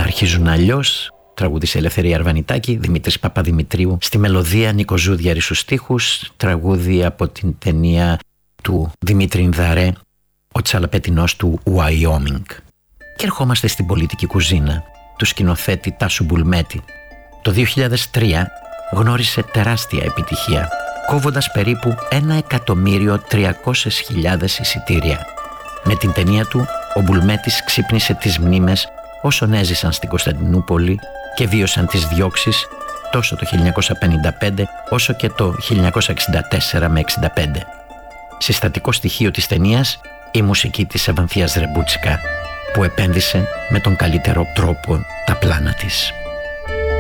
όλα αρχίζουν αλλιώς. Τραγούδισε Ελευθερία Αρβανιτάκη, Δημήτρης Παπαδημητρίου στη μελωδία, Νίκο Ζούδιαρη στους στίχους, τραγούδι από την ταινία του Δημήτρη Ινδαρέ, ο τσαλαπέτινός του Wyoming. Και ερχόμαστε στην πολιτική κουζίνα του σκηνοθέτη Τάσου Μπουλμέτη. Το 2003 γνώρισε τεράστια επιτυχία, κόβοντας περίπου 1.300.000 εισιτήρια. Με την ταινία του, ο Μπουλμέτης ξύπνησε τις μνήμες όσων έζησαν στην Κωνσταντινούπολη και βίωσαν τις διώξεις τόσο το 1955 όσο και το 1964 με 65. Συστατικό στοιχείο της ταινίας η μουσική της Ευανθίας Ρεμπούτσικα, που επένδυσε με τον καλύτερο τρόπο τα πλάνα της.